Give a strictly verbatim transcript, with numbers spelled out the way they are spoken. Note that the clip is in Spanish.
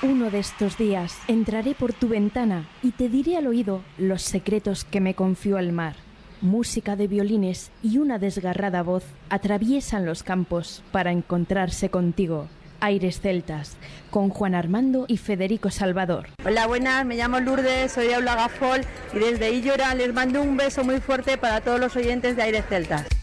Uno de estos días entraré por tu ventana y te diré al oído los secretos que me confió el mar. Música de violines y una desgarrada voz atraviesan los campos para encontrarse contigo. Aires Celtas, con Juan Armando y Federico Salvador. Hola, buenas, me llamo Lourdes, soy Aula Gafol y desde Illora les mando un beso muy fuerte para todos los oyentes de Aires Celtas.